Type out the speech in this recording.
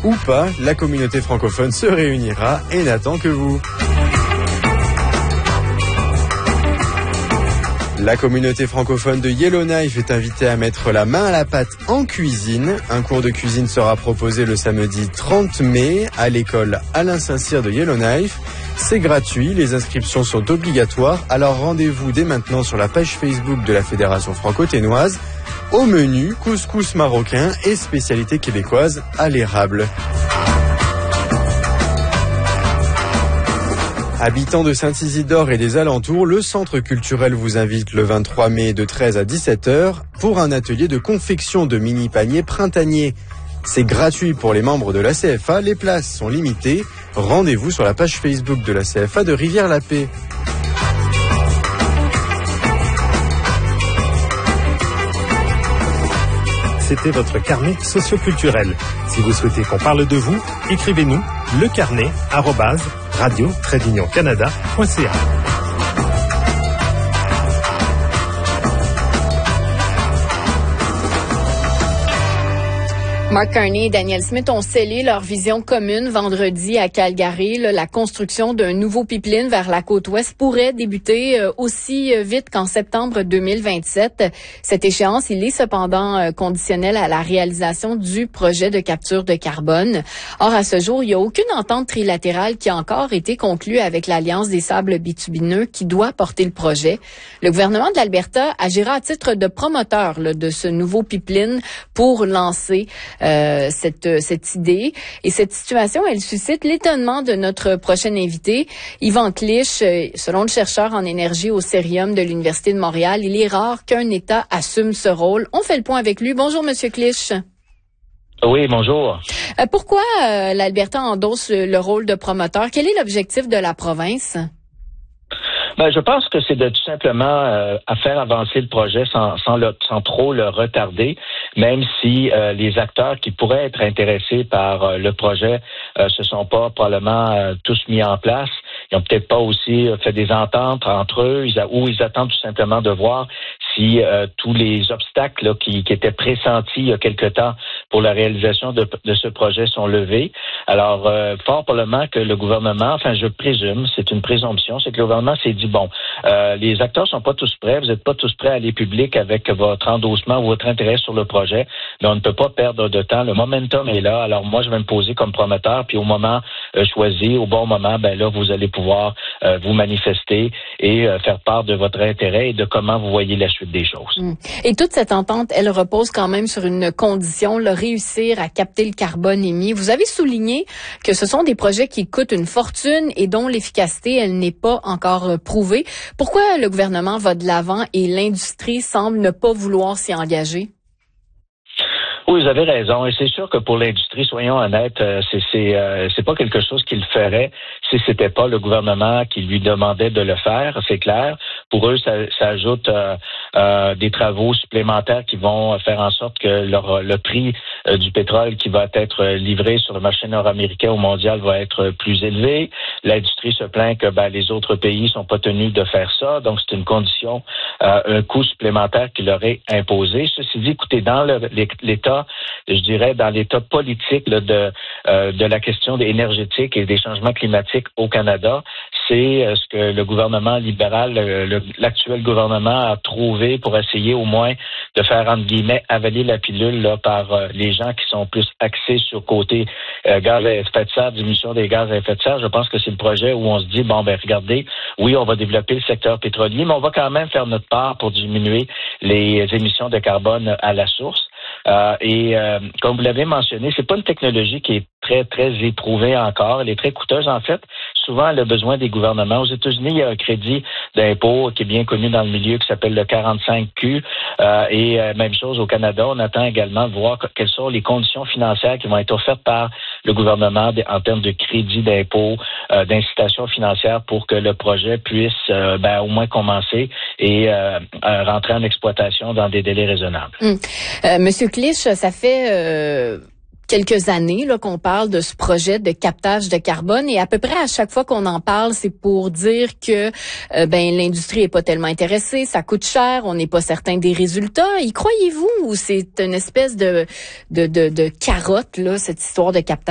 ou pas, la communauté francophone se réunira et n'attend que vous. La communauté francophone de Yellowknife est invitée à mettre la main à la pâte en cuisine. Un cours de cuisine sera proposé le samedi 30 mai à l'école Alain Saint-Cyr de Yellowknife. C'est gratuit, les inscriptions sont obligatoires, alors rendez-vous dès maintenant sur la page Facebook de la Fédération franco-ténoise. Au menu, couscous marocain et spécialité québécoise à l'érable. Habitants de Saint-Isidore et des alentours, le centre culturel vous invite le 23 mai de 13 à 17h pour un atelier de confection de mini-paniers printaniers. C'est gratuit pour les membres de la CFA, les places sont limitées. Rendez-vous sur la page Facebook de la CFA de Rivière-la-Paix. C'était votre carnet socioculturel. Si vous souhaitez qu'on parle de vous, écrivez-nous lecarnet@radio-canada.ca. Mark Carney et Daniel Smith ont scellé leur vision commune vendredi à Calgary. La construction d'un nouveau pipeline vers la côte ouest pourrait débuter aussi vite qu'en septembre 2027. Cette échéance, il est cependant conditionnel à la réalisation du projet de capture de carbone. Or, à ce jour, il n'y a aucune entente trilatérale qui a encore été conclue avec l'Alliance des sables bitumineux qui doit porter le projet. Le gouvernement de l'Alberta agira à titre de promoteur de ce nouveau pipeline pour lancer cette idée. Et cette situation, elle suscite l'étonnement de notre prochain invité, Yvan Clich. Selon le chercheur en énergie au Cérium de l'Université de Montréal, il est rare qu'un État assume ce rôle. On fait le point avec lui. Bonjour, Monsieur Clich. Oui, bonjour. Pourquoi l'Alberta endosse le rôle de promoteur? Quel est l'objectif de la province? Je pense que c'est de tout simplement à faire avancer le projet sans trop le retarder, même si les acteurs qui pourraient être intéressés par le projet se sont pas probablement tous mis en place. Ils ont peut-être pas aussi fait des ententes entre eux, ou ils attendent tout simplement de voir si tous les obstacles là, qui étaient pressentis il y a quelque temps pour la réalisation de ce projet sont levés. Alors, fort probablement que le gouvernement, je présume, c'est une présomption, c'est que le gouvernement s'est dit, les acteurs sont pas tous prêts, vous n'êtes pas tous prêts à aller public avec votre endossement ou votre intérêt sur le projet, mais on ne peut pas perdre de temps. Le momentum est là, alors moi, je vais me poser comme promoteur, puis au moment choisi, au bon moment, là, vous allez pouvoir vous manifester et faire part de votre intérêt et de comment vous voyez la suite des choses. Et toute cette entente, elle repose quand même sur une condition, réussir à capter le carbone émis. Vous avez souligné que ce sont des projets qui coûtent une fortune et dont l'efficacité, elle n'est pas encore prouvée. Pourquoi le gouvernement va de l'avant et l'industrie semble ne pas vouloir s'y engager? Oui, vous avez raison. Et c'est sûr que pour l'industrie, soyons honnêtes, c'est pas quelque chose qu'il ferait si c'était pas le gouvernement qui lui demandait de le faire, c'est clair. Pour eux, ça ajoute des travaux supplémentaires qui vont faire en sorte que le prix du pétrole qui va être livré sur le marché nord-américain ou mondial va être plus élevé. L'industrie se plaint que les autres pays sont pas tenus de faire ça. Donc, c'est une condition, un coût supplémentaire qui leur est imposé. Ceci dit, écoutez, dans l'état, je dirais, dans l'état politique de la question énergétique et des changements climatiques au Canada, c'est ce que le gouvernement libéral, l'actuel gouvernement a trouvé pour essayer au moins de faire, entre guillemets, avaler la pilule là, par les gens qui sont plus axés sur côté gaz à effet de serre, diminution des gaz à effet de serre. Je pense que c'est le projet où on se dit, regardez, oui, on va développer le secteur pétrolier, mais on va quand même faire notre part pour diminuer les émissions de carbone à la source. Comme vous l'avez mentionné, c'est pas une technologie qui est très, très éprouvée encore. Elle est très coûteuse, en fait. Souvent, elle a besoin des gouvernements. Aux États-Unis, il y a un crédit d'impôt qui est bien connu dans le milieu qui s'appelle le 45Q. Même chose au Canada. On attend également de voir quelles sont les conditions financières qui vont être offertes par le gouvernement en termes de crédit d'impôt, d'incitation financière pour que le projet puisse au moins commencer et rentrer en exploitation dans des délais raisonnables. Monsieur Clich, ça fait quelques années là qu'on parle de ce projet de captage de carbone et à peu près à chaque fois qu'on en parle, c'est pour dire que l'industrie est pas tellement intéressée, ça coûte cher, on n'est pas certain des résultats. Y croyez-vous ou c'est une espèce de carotte là cette histoire de captage?